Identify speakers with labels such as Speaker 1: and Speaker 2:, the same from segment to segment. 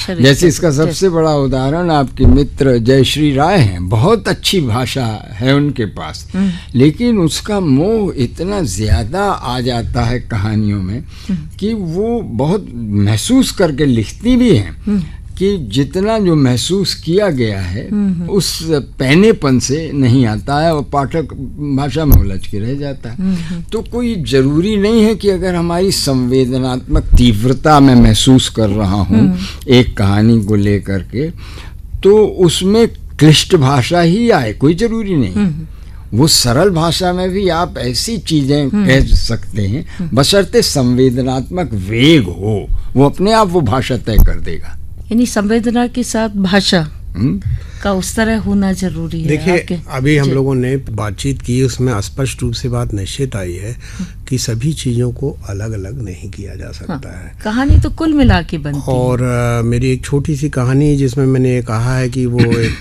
Speaker 1: जैसे इसका सबसे बड़ा उदाहरण आपके मित्र जयश्री राय हैं, बहुत अच्छी भाषा है उनके पास, लेकिन उसका मोह इतना ज़्यादा आ जाता है कहानियों में कि वो बहुत महसूस करके लिखती भी हैं कि जितना जो महसूस किया गया है उस पहनेपन से नहीं आता है और पाठक भाषा में उलझ के रह जाता है। तो कोई ज़रूरी नहीं है कि अगर हमारी संवेदनात्मक तीव्रता में महसूस कर रहा हूँ एक कहानी को लेकर के, तो उसमें क्लिष्ट भाषा ही आए, कोई ज़रूरी नहीं। वो सरल भाषा में भी आप ऐसी चीज़ें कह सकते हैं, बशर्ते संवेदनात्मक वेग हो, वो अपने आप वो भाषा तय कर देगा।
Speaker 2: यानी संवेदना के साथ भाषा का उस तरह होना जरूरी है।
Speaker 3: देखिए, अभी हम लोगों ने बातचीत की, उसमें स्पष्ट रूप से बात निश्चित आई है कि सभी चीज़ों को अलग अलग नहीं किया जा सकता है।
Speaker 2: कहानी तो कुल मिला के बनती है।
Speaker 3: और मेरी एक छोटी सी कहानी जिसमें मैंने ये कहा है कि वो एक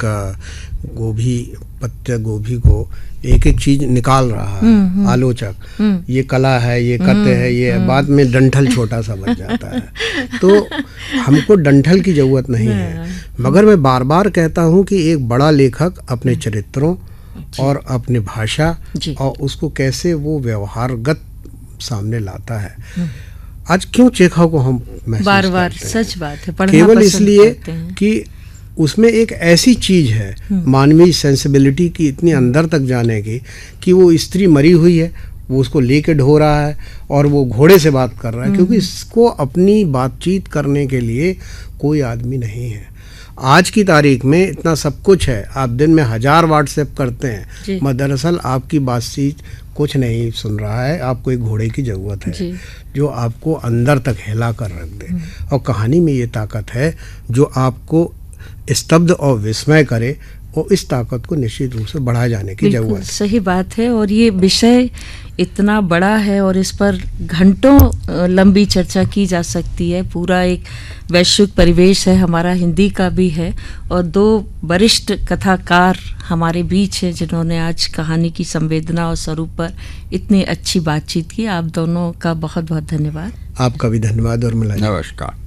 Speaker 3: पत्ते गोभी को एक एक चीज निकाल रहा है आलोचक, ये कला है, ये कत्ते है, ये बाद में डंठल छोटा सा बन जाता है। तो हमको डंठल की जरूरत नहीं है, मगर मैं बार बार कहता हूँ कि एक बड़ा लेखक अपने चरित्रों और अपनी भाषा और उसको कैसे वो व्यवहारगत सामने लाता है। आज क्यों चेखव को हम
Speaker 2: बार बार, सच बात है,
Speaker 3: केवल इसलिए कि उसमें एक ऐसी चीज है मानवीय सेंसिबिलिटी की इतनी अंदर तक जाने की कि वो स्त्री मरी हुई है, वो उसको लेके ढो रहा है और वो घोड़े से बात कर रहा है, क्योंकि इसको अपनी बातचीत करने के लिए कोई आदमी नहीं है। आज की तारीख में इतना सब कुछ है, आप दिन में 1000 व्हाट्सएप करते हैं, मगर दरअसल आपकी बातचीत कुछ नहीं सुन रहा है। आपको एक घोड़े की ज़रूरत है जो आपको अंदर तक हिला कर रख दे, और कहानी में ये ताकत है जो आपको स्तब्ध और विस्मय करे, और इस ताकत को निश्चित रूप से बढ़ाए जाने की जरूरत है।
Speaker 2: सही बात है, और ये विषय इतना बड़ा है और इस पर घंटों लंबी चर्चा की जा सकती है। पूरा एक वैश्विक परिवेश है, हमारा हिंदी का भी है, और 2 वरिष्ठ कथाकार हमारे बीच हैं जिन्होंने आज कहानी की संवेदना और स्वरूप पर इतनी अच्छी बातचीत की। आप दोनों का बहुत बहुत धन्यवाद।
Speaker 3: आपका भी धन्यवाद और मिला।
Speaker 1: नमस्कार।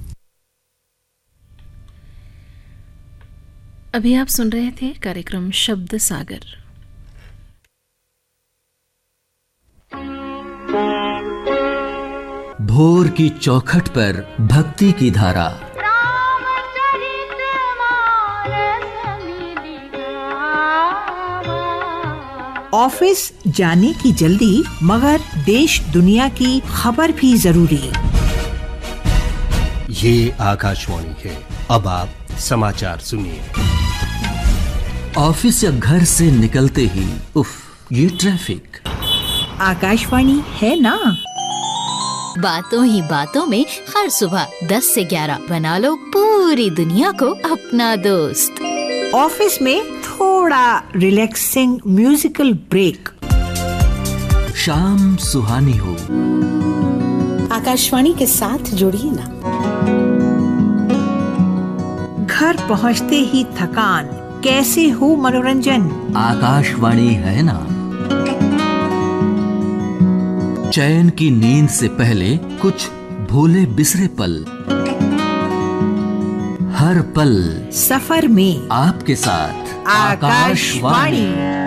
Speaker 4: अभी आप सुन रहे थे कार्यक्रम शब्द सागर।
Speaker 5: भोर की चौखट पर भक्ति की धारा,
Speaker 6: ऑफिस जाने की जल्दी मगर देश दुनिया की खबर भी जरूरी।
Speaker 7: ये आकाशवाणी है, अब आप समाचार सुनिए।
Speaker 5: ऑफिस या घर से निकलते ही उफ, ये ट्रैफिक।
Speaker 6: आकाशवाणी है ना।
Speaker 8: बातों ही बातों में हर सुबह 10 से 11 बना लो पूरी दुनिया को अपना दोस्त।
Speaker 6: ऑफिस में थोड़ा रिलैक्सिंग म्यूजिकल ब्रेक।
Speaker 5: शाम सुहानी हो,
Speaker 9: आकाशवाणी के साथ जुड़िए ना।
Speaker 6: घर पहुंचते ही थकान, कैसे हो मनोरंजन,
Speaker 5: आकाशवाणी है ना। चैन की नींद से पहले कुछ भूले बिसरे पल, हर पल
Speaker 6: सफर में
Speaker 5: आपके साथ
Speaker 6: आकाशवाणी।